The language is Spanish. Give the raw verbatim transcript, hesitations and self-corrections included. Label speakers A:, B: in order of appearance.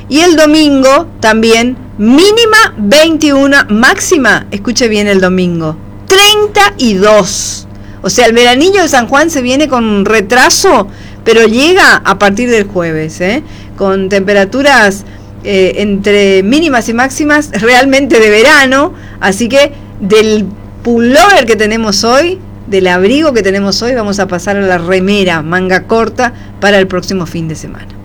A: Y el domingo también mínima veintiuno, máxima, escuche bien el domingo, treinta y dos. O sea, el veranillo de San Juan se viene con un retraso, pero llega a partir del jueves, ¿eh? Con temperaturas eh, entre mínimas y máximas realmente de verano. Así que del pullover que tenemos hoy, del abrigo que tenemos hoy, vamos a pasar a la remera, manga corta, para el próximo fin de semana.